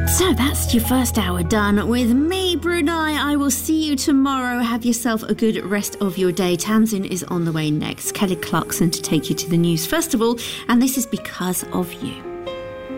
So that's your first hour done with me, Brunei. I will see you tomorrow. Have yourself a good rest of your day. Tamsin is on the way next. Kelly Clarkson to take you to the News Festival. And this is Because of You.